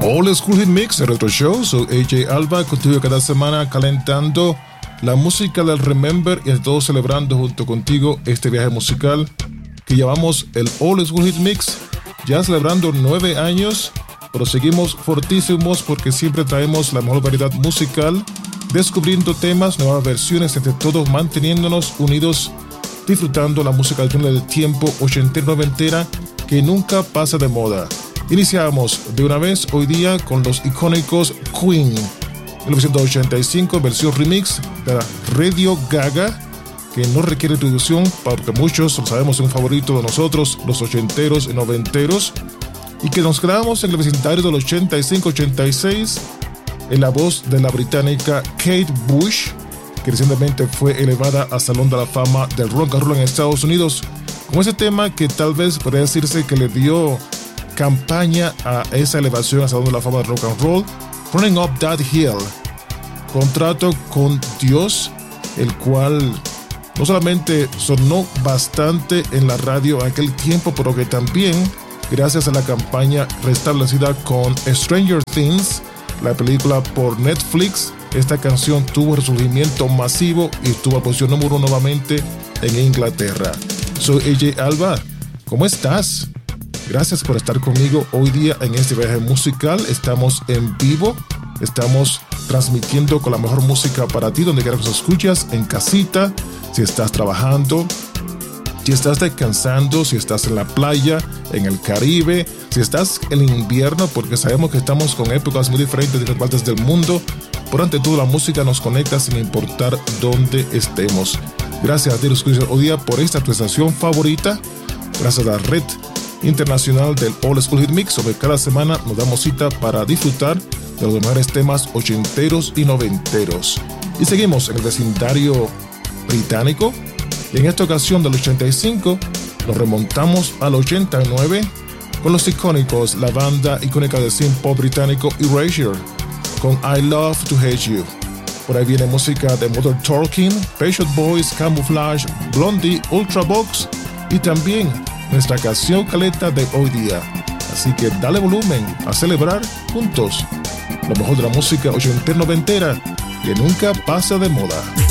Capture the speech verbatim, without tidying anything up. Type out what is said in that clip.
Old School Hit Mix, el Retro Show. Soy A J Alba, contigo cada semana calentando la música del Remember y entre todos celebrando junto contigo este viaje musical que llamamos el Old School Hit Mix. Ya celebrando nueve años, pero seguimos fortísimos porque siempre traemos la mejor variedad musical, descubriendo temas, nuevas versiones, entre todos manteniéndonos unidos, disfrutando la música del túnel del tiempo ochentera noventera que nunca pasa de moda. Iniciamos de una vez hoy día con los icónicos Queen, mil novecientos ochenta y cinco, versión remix de la Radio Gaga, que no requiere introducción porque muchos lo sabemos, es un favorito de nosotros, los ochenteros y noventeros, y que nos quedamos en el vecindario del ochenta y cinco ochenta y seis en la voz de la británica Kate Bush, que recientemente fue elevada al Salón de la Fama del Rock and Roll en Estados Unidos, con ese tema que tal vez podría decirse que le dio campaña a esa elevación al Salón de la Fama del Rock and Roll, Running Up That Hill, contrato con Dios, el cual no solamente sonó bastante en la radio en aquel tiempo, pero que también, gracias a la campaña restablecida con Stranger Things, la película por Netflix, esta canción tuvo resurgimiento masivo y estuvo a posición número uno nuevamente en Inglaterra. Soy A J Alba, ¿cómo estás? Gracias por estar conmigo hoy día en este viaje musical. Estamos en vivo, estamos transmitiendo con la mejor música para ti, donde quiera que nos escuchas, en casita, si estás trabajando, si estás descansando, si estás en la playa, en el Caribe, si estás en invierno, porque sabemos que estamos con épocas muy diferentes en diferentes partes del mundo, pero ante todo la música nos conecta sin importar dónde estemos. Gracias a ti, escuchas hoy día por esta tu estación favorita, gracias a la red internacional del Old School Hit Mix, donde cada semana nos damos cita para disfrutar de los mejores temas ochenteros y noventeros. Y seguimos en el vecindario británico, y en esta ocasión del ochenta y cinco nos remontamos al ochenta y nueve con los icónicos, la banda icónica de synth pop británico Erasure, con I Love to Hate You. Por ahí viene música de Modern Talking, Pet Shop Boys, Camouflage, Blondie, Ultravox y también nuestra canción caleta de hoy día. Así que dale volumen a celebrar juntos lo mejor de la música ochentera noventera que nunca pasa de moda.